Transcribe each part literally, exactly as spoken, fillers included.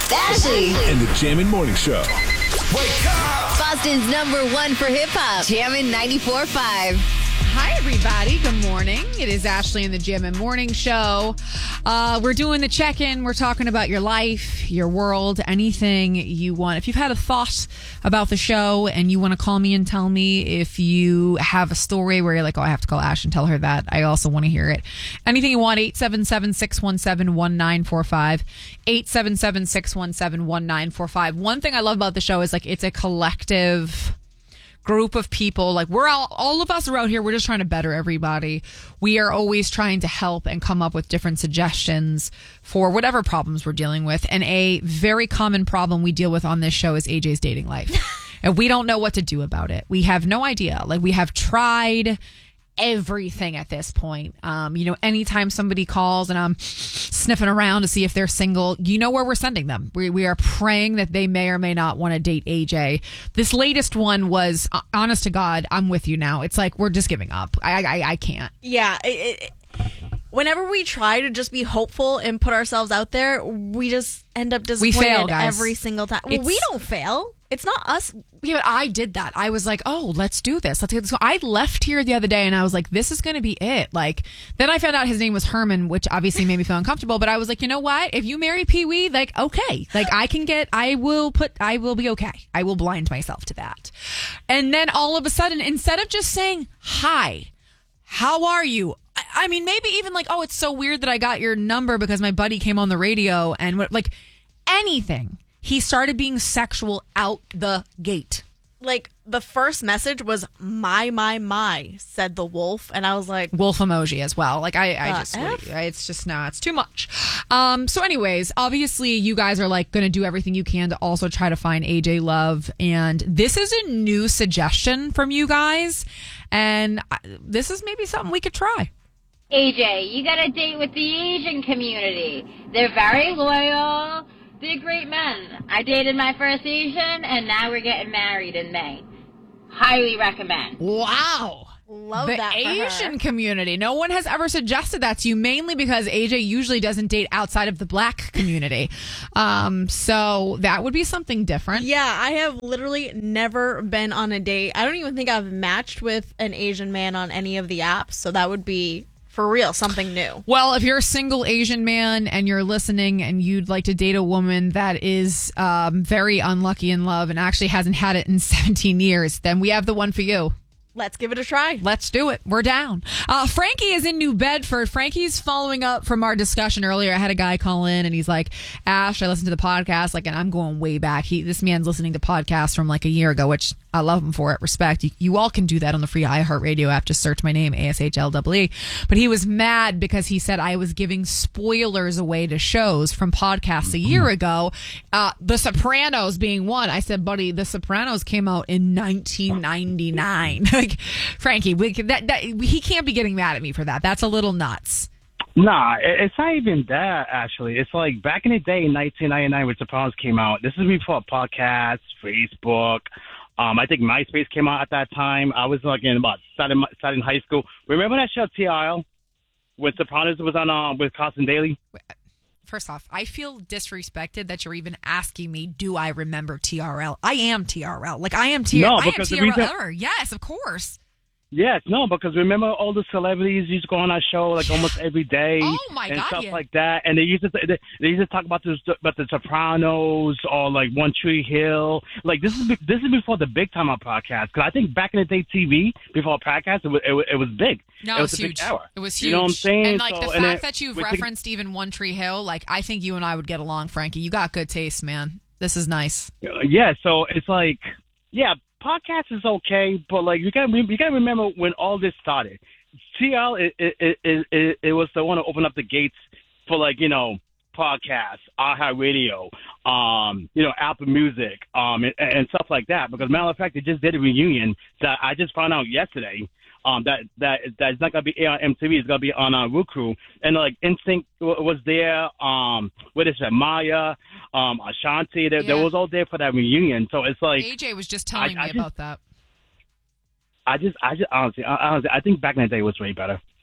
Ashley and the Jammin' Morning Show. Wake up! Boston's number one for hip-hop. Jammin' ninety-four point five. Hi, everybody. Good morning. It is Ashley and the Jammin' Morning Show. Uh, we're doing the check-in. We're talking about your life, your world, anything you want. If you've had a thought about the show and you want to call me and tell me, if you have a story where you're like, oh, I have to call Ash and tell her that, I also want to hear it. Anything you want, eight seven seven, six one seven, one nine four five, eight seven seven, six one seven, one nine four five. One thing I love about the show is like it's a collective group of people. Like we're all, all of us are out here. We're just trying to better everybody. We are always trying to help and come up with different suggestions for whatever problems we're dealing with. And a very common problem we deal with on this show is A J's dating life. And we don't know what to do about it. We have no idea. Like we have tried everything at this point. Um, you know, anytime somebody calls and I'm sniffing around to see if they're single, you know where we're sending them. We we are praying that they may or may not want to date A J. This latest one was, uh, honest to God, I'm with you now. It's like we're just giving up. I I, I can't. Yeah. It, it, whenever we try to just be hopeful and put ourselves out there, we just end up disappointed we fail, guys. every single time. Well, It's, we don't fail. It's not us. Yeah, but I did that. I was like, oh, let's do this. Let's get this. So I left here the other day and I was like, this is going to be it. Like, then I found out his name was Herman, which obviously made me feel uncomfortable. But I was like, you know what? If you marry Pee Wee, like, okay. Like, I can get, I will put, I will be okay. I will blind myself to that. And then all of a sudden, instead of just saying, hi, how are you? I, I mean, maybe even like, oh, it's so weird that I got your number because my buddy came on the radio and what, like anything. He started being sexual out the gate. Like, the first message was, my, my, my, said the wolf. And I was like... Wolf emoji as well. Like, I, I just... F? It's just, no, it's too much. Um. So anyways, obviously, you guys are, like, going to do everything you can to also try to find A J love. And this is a new suggestion from you guys. And this is maybe something we could try. A J, you got to date with the Asian community. They're very loyal. They're great men. I dated my first Asian, and now we're getting married in May. Highly recommend. Wow. Love the that for Asian her. community. No one has ever suggested that to you, mainly because A J usually doesn't date outside of the black community. um, so that would be something different. Yeah, I have literally never been on a date. I don't even think I've matched with an Asian man on any of the apps, so that would be... for real, something new. Well, if you're a single Asian man and you're listening and you'd like to date a woman that is um, very unlucky in love and actually hasn't had it in seventeen years, then we have the one for you. Let's give it a try. Let's do it. We're down. Uh, Frankie is in New Bedford. Frankie's following up from our discussion earlier. I had a guy call in and he's like, Ash, I listened to the podcast. Like, and I'm going way back. He, this man's listening to podcasts from like a year ago, which I love him for it. Respect. You, you all can do that on the free iHeartRadio app. Just search my name, A S H L E E. But he was mad because he said I was giving spoilers away to shows from podcasts a year ago. Uh, The Sopranos being one. I said, buddy, The Sopranos came out in nineteen ninety-nine. Like, Frankie, we, that, that, he can't be getting mad at me for that. That's a little nuts. Nah, it- it's not even that, actually. It's like back in the day in nineteen ninety-nine when Sopranos came out. This is before podcasts, Facebook. Um, I think MySpace came out at that time. I was like in about starting, starting high school. Remember that show T R L when Sopranos was on uh, with Carson Daly? First off, I feel disrespected that you're even asking me, do I remember T R L? I am T R L. Like, I am T R L. No, I am because the T R L. reason- ever. Yes, of course. Yes, no, because remember all the celebrities used to go on our show like almost every day Oh, my and God, stuff yeah. like that, and they used to they, they used to talk about the about the Sopranos or like One Tree Hill. Like this is be- this is before the big time of podcast. Because I think back in the day, T V before podcast, it was it was, it was big. No, it it was, was a huge. big hour. It was huge. You know what I'm saying? And like So- the and fact it- that you've we could- referenced even One Tree Hill, like I think you and I would get along, Frankie. You got good taste, man. This is nice. Yeah, so it's like, yeah, podcast is okay, but like you got you got to remember when all this started. T L it it, it it it was the one to open up the gates for like you know podcasts, iHeartRadio, um, you know Apple Music, um, and, and stuff like that. Because matter of fact, they just did a reunion that I just found out yesterday. Um, that that that's not gonna be on M T V. It's gonna be on uh, Roku. And like Instinct w- was there. Um, what is it? Maya, um, Ashanti. They, Yeah. they was all there for that reunion. So it's like A J was just telling I- I me just- about that. I just, I just honestly, I, honestly, I think back in the day was way better.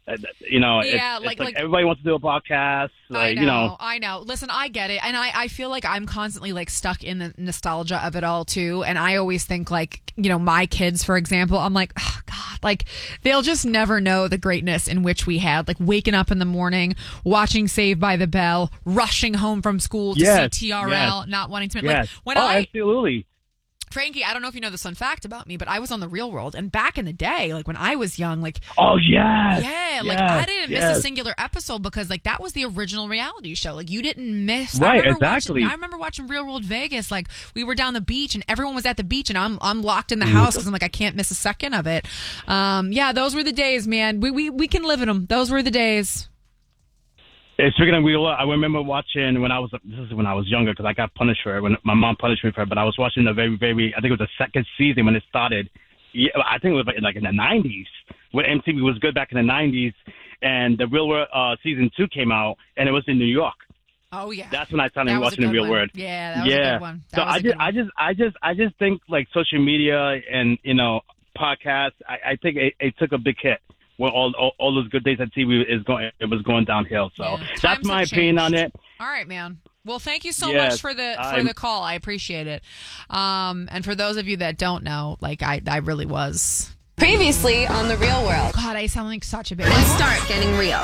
Uh, You know, Yeah, it's, like- it's like, like- everybody wants to do a podcast. Like, I know, you know, I know. Listen, I get it. And I, I feel like I'm constantly like stuck in the nostalgia of it all too. And I always think like, you know, my kids, for example, I'm like, oh God, like they'll just never know the greatness in which we had, like waking up in the morning, watching Saved by the Bell, rushing home from school to Yes, see T R L, yes. not wanting to, like yes. when oh, I, absolutely. Frankie, I don't know if you know this fun fact about me, but I was on The Real World. And back in the day, like when I was young, like, Oh, yes. yeah, like yes, I didn't miss yes. a singular episode because like that was the original reality show. Like you didn't miss. Right, I remember exactly. Watching, I remember watching Real World Vegas. Like we were down the beach and everyone was at the beach and I'm I'm locked in the house because I'm like I can't miss a second of it. Um, yeah, those were the days, man. We we we can live in them. Those were the days. Uh, Speaking of real, I remember watching when I was this is when I was younger because I got punished for it when my mom punished me for it. But I was watching the very very I think it was the second season when it started. Yeah, I think it was like, like in the nineties when M T V was good back in the nineties, and the Real World uh, season two came out and it was in New York. Oh yeah, That's when I started That was a watching the good Real one. World. Yeah, that was yeah. a good one. That so was I a just good I one. just I just I just think like social media and you know podcasts. I, I think it, it took a big hit. When all, all all those good days on T V is going, it was going downhill. So Yeah. that's Times my have opinion on changed. it. All right, man. Well, thank you so Yes, much for the for I'm- the call. I appreciate it. Um, and for those of you that don't know, like I, I really was. Previously on The Real World. God, I sound like such a bitch. Let's start getting real.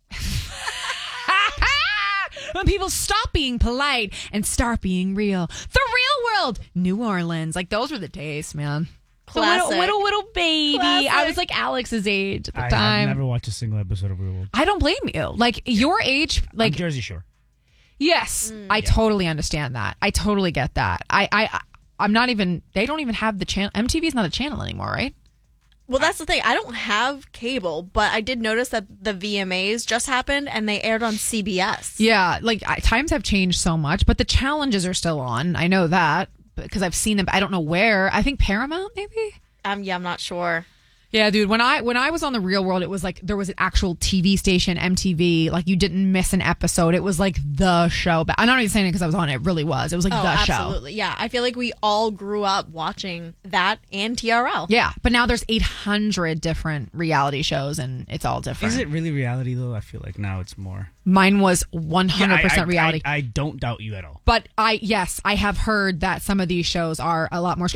When people stop being polite and start being real. The Real World, New Orleans. Like those were the days, man. The little, Classic. little, little baby. Classic. I was like Alex's age at the I time. have never watched a single episode of Real World. I don't blame you. Like your age, Like like Jersey Shore. yes, I totally understand that. I totally get that. I, I, I'm not even. They don't even have the channel. M T V is not a channel anymore, right? Well, that's the thing. I don't have cable, but I did notice that the V M As just happened and they aired on C B S. Yeah, like I, times have changed so much, but the challenges are still on. I know that because I've seen them. I don't know where. I think Paramount, maybe. Um, yeah, I'm not sure. Yeah, dude. When I when I was on The Real World, it was like there was an actual T V station, M T V. Like you didn't miss an episode. It was like the show. But I'm not even saying it because I was on it. It really was. It was like Oh, the show. absolutely. Yeah, I feel like we all grew up watching that and T R L. Yeah, but now there's eight hundred different reality shows, and it's all different. Is it really reality though? I feel like now it's more. Mine was one hundred Yeah, I- percent I- reality. I, I don't doubt you at all. But I, yes, I have heard that some of these shows are a lot more.